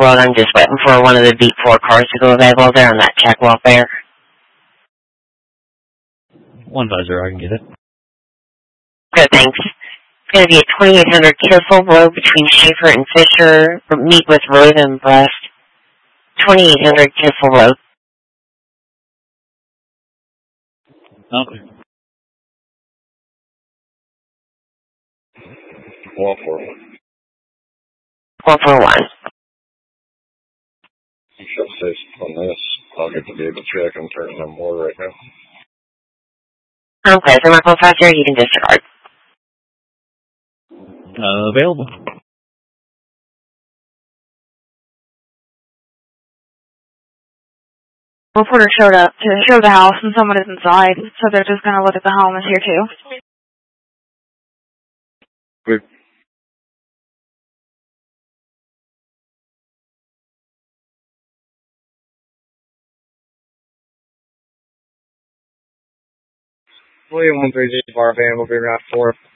Road. I'm just waiting for one of the Beat 4 cars to go available there on that check welfare. 150, I can get it. Good, thanks. It's going to be at 2800 Kissel Road between Schaefer and Fisher. Meet with Road and Breast. 2800 Kissel Road. Okay. 141. 141. You should say on this. I'll get the vehicle check. I'm turning on more right now. Okay, so Marco Factor, you can disregard. Available. Reporter showed up to show the house and someone is inside, so they're just going to look at the home is here too. Good. William 130 bar van will be around 4.